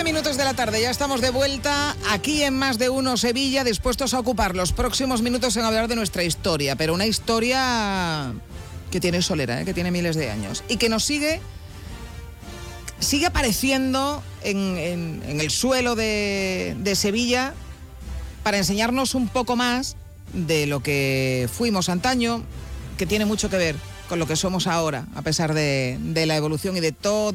9:09 de la tarde, ya estamos de vuelta aquí en Más de Uno Sevilla, dispuestos a ocupar los próximos minutos en hablar de nuestra historia, pero una historia que tiene solera, que tiene miles de años y que nos sigue apareciendo en el suelo de Sevilla para enseñarnos un poco más de lo que fuimos antaño, que tiene mucho que ver con lo que somos ahora, a pesar de la evolución y de todo